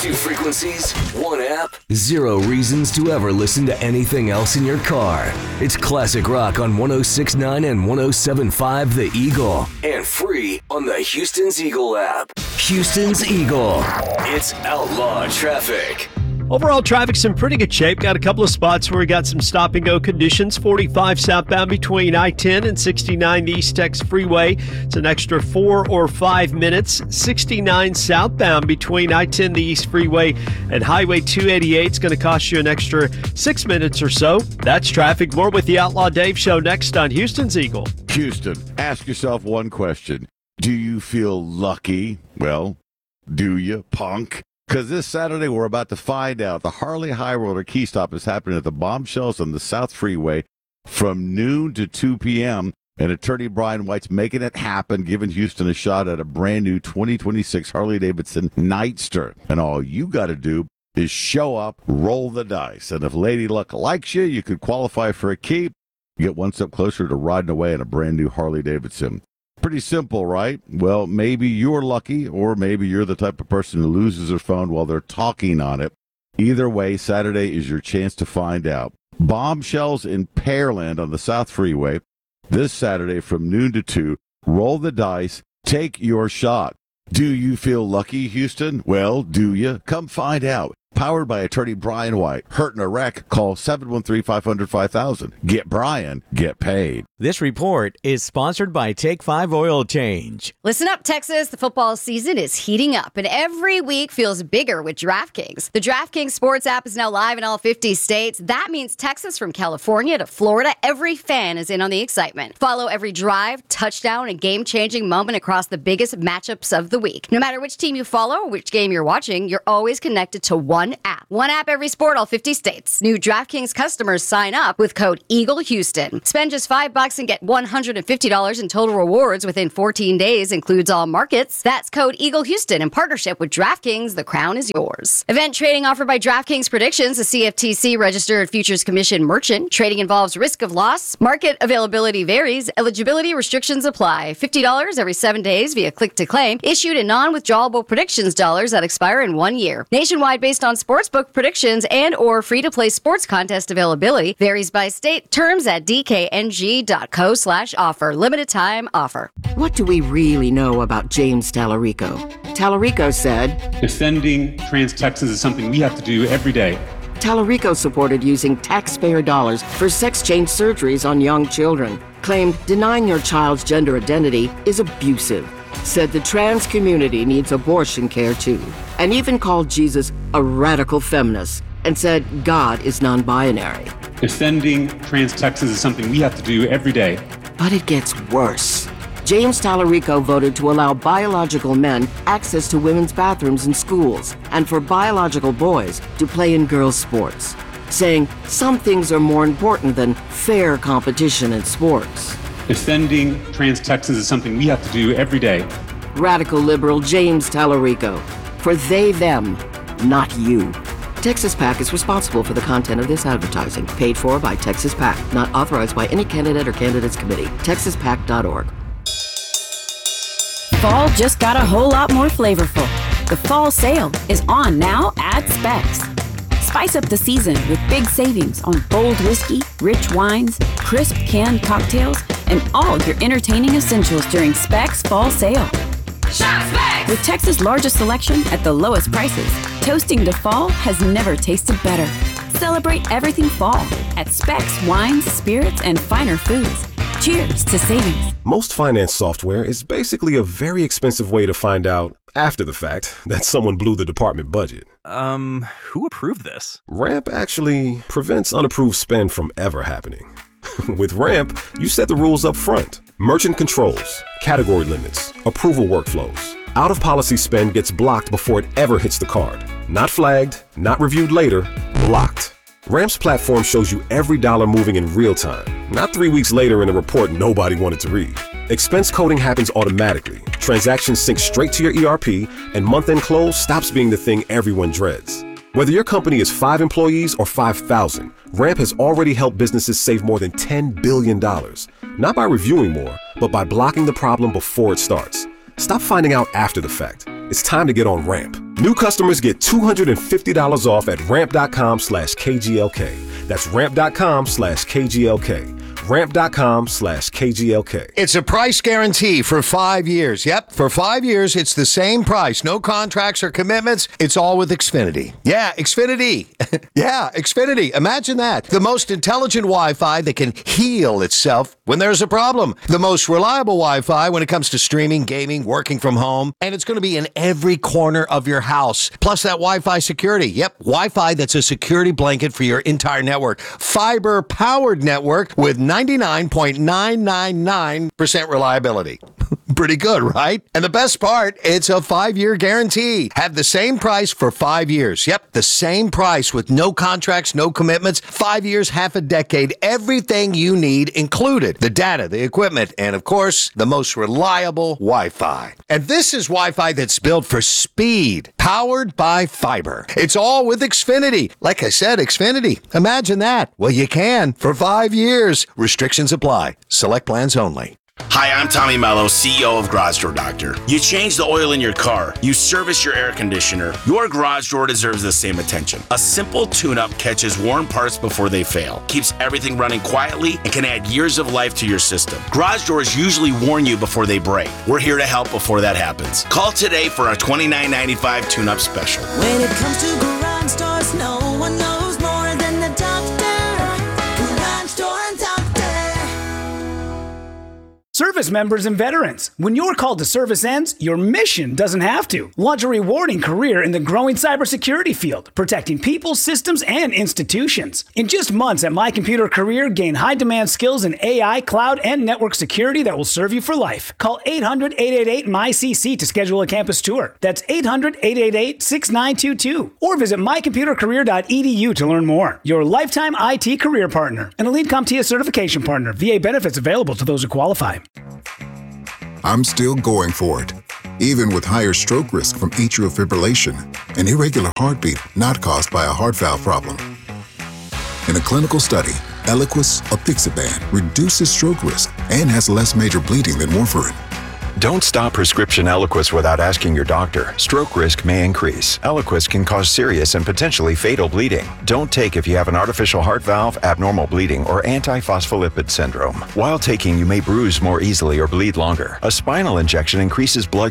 2 frequencies, 1 app, 0 reasons to ever listen to anything else in your car. It's classic rock on 106.9 and 107.5 The Eagle. And free on the Houston's Eagle app. Houston's Eagle. It's Outlaw Traffic. Overall, traffic's in pretty good shape. Got a couple of spots where we got some stop-and-go conditions. 45 southbound between I-10 and 69 the East Tex Freeway. It's an extra 4 or 5 minutes. 69 southbound between I-10 the East Freeway and Highway 288. It's going to cost you an extra 6 minutes or so. That's traffic. More with the Outlaw Dave Show next on Houston's Eagle. Houston, ask yourself one question. Do you feel lucky? Well, do you, punk? Because this Saturday, we're about to find out. The Harley High Roller Key Stop is happening at the Bombshells on the South Freeway from noon to 2 p.m. And attorney Brian White's making it happen, giving Houston a shot at a brand new 2026 Harley-Davidson Nightster. And all you got to do is show up, roll the dice. And if Lady Luck likes you, you could qualify for a key. Get one step closer to riding away in a brand new Harley-Davidson. Pretty simple, right? Well, maybe you're lucky, or maybe you're the type of person who loses their phone while they're talking on it. Either way, Saturday is your chance to find out. Bombshells in Pearland on the South Freeway this Saturday from noon to 2. Roll the dice. Take your shot. Do you feel lucky, Houston? Well, do you? Come find out. Powered by attorney Brian White. Hurt in a wreck? Call 713-500-5000. Get Brian. Get paid. This report is sponsored by Take 5 Oil Change. Listen up, Texas. The football season is heating up, and every week feels bigger with DraftKings. The DraftKings Sports app is now live in all 50 states. That means Texas from California to Florida, every fan is in on the excitement. Follow every drive, touchdown, and game-changing moment across the biggest matchups of the week. No matter which team you follow or which game you're watching, you're always connected to one app. One app, every sport, all 50 states. New DraftKings customers sign up with code EagleHouston. Spend just $5 and get $150 in total rewards within 14 days. Includes all markets. That's code EagleHouston in partnership with DraftKings. The crown is yours. Event trading offered by DraftKings Predictions, a CFTC registered futures commission merchant. Trading involves risk of loss. Market availability varies. Eligibility restrictions apply. $50 every 7 days via click to claim. Issued in non-withdrawable predictions dollars that expire in 1 year. Nationwide based on sportsbook predictions and or free-to-play sports contest availability. Varies by state. Terms at dkng.co/offer. Limited time offer. What do we really know about James Tallarico? Tallarico said, defending trans Texans is something we have to do every day. Tallarico supported using taxpayer dollars for sex change surgeries on young children. Claimed denying your child's gender identity is abusive. Said the trans community needs abortion care too. And even called Jesus a radical feminist. And said God is non-binary. Defending trans Texans is something we have to do every day. But it gets worse. James Tallarico voted to allow biological men access to women's bathrooms in schools and for biological boys to play in girls' sports, saying some things are more important than fair competition in sports. Defending trans Texans is something we have to do every day. Radical liberal James Tallarico. For they, them, not you. Texas PAC is responsible for the content of this advertising. Paid for by Texas PAC. Not authorized by any candidate or candidates committee. TexasPAC.org. Fall just got a whole lot more flavorful. The fall sale is on now at Specs. Spice up the season with big savings on bold whiskey, rich wines, crisp canned cocktails, and all your entertaining essentials during Specs Fall Sale. Shop Specs! With Texas' largest selection at the lowest prices, toasting to fall has never tasted better. Celebrate everything fall at Specs Wines, Spirits, and Finer Foods. Cheers to savings. Most finance software is basically a very expensive way to find out, after the fact, that someone blew the department budget. Who approved this? Ramp actually prevents unapproved spend from ever happening. With Ramp, you set the rules up front. Merchant controls, category limits, approval workflows. Out-of-policy spend gets blocked before it ever hits the card. Not flagged, not reviewed later, blocked. Ramp's platform shows you every dollar moving in real time, not 3 weeks later in a report nobody wanted to read. Expense coding happens automatically, transactions sync straight to your ERP, and month-end close stops being the thing everyone dreads. Whether your company is 5 employees or 5,000, Ramp has already helped businesses save more than $10 billion. Not by reviewing more, but by blocking the problem before it starts. Stop finding out after the fact. It's time to get on Ramp. New customers get $250 off at ramp.com/KGLK. That's ramp.com/KGLK. ramp.com/KGLK. It's a price guarantee for 5 years. Yep, for 5 years, it's the same price. No contracts or commitments. It's all with Xfinity. Yeah, Xfinity. Yeah, Xfinity. Imagine that. The most intelligent Wi-Fi that can heal itself when there's a problem. The most reliable Wi-Fi when it comes to streaming, gaming, working from home. And it's going to be in every corner of your house. Plus that Wi-Fi security. Yep, Wi-Fi that's a security blanket for your entire network. Fiber-powered network with 99.999% reliability. Pretty good, right? And the best part, it's a 5-year guarantee. Have the same price for 5 years. Yep, the same price with no contracts, no commitments. 5 years, half a decade, everything you need included. The data, the equipment, and of course, the most reliable Wi-Fi. And this is Wi-Fi that's built for speed, powered by fiber. It's all with Xfinity. Like I said, Xfinity. Imagine that. Well, you can for 5 years. Restrictions apply. Select plans only. Hi, I'm Tommy Mello, CEO of Garage Door Doctor. You change the oil in your car, you service your air conditioner, your garage door deserves the same attention. A simple tune-up catches worn parts before they fail, keeps everything running quietly, and can add years of life to your system. Garage doors usually warn you before they break. We're here to help before that happens. Call today for our $29.95 tune-up special. When it comes to garage doors, no one knows more than the doctor. Garage Door Doctor. Service members and veterans, when your call to service ends, your mission doesn't have to. Launch a rewarding career in the growing cybersecurity field, protecting people, systems, and institutions. In just months at My Computer Career, gain high-demand skills in AI, cloud, and network security that will serve you for life. Call 800-888-MyCC to schedule a campus tour. That's 800-888-6922. Or visit mycomputercareer.edu to learn more. Your lifetime IT career partner. An Elite CompTIA certification partner. VA benefits available to those who qualify. I'm still going for it, even with higher stroke risk from atrial fibrillation, an irregular heartbeat not caused by a heart valve problem. In a clinical study, Eliquis apixaban reduces stroke risk and has less major bleeding than warfarin. Don't stop prescription Eliquis without asking your doctor. Stroke risk may increase. Eliquis can cause serious and potentially fatal bleeding. Don't take if you have an artificial heart valve, abnormal bleeding, or antiphospholipid syndrome. While taking, you may bruise more easily or bleed longer. A spinal injection increases blood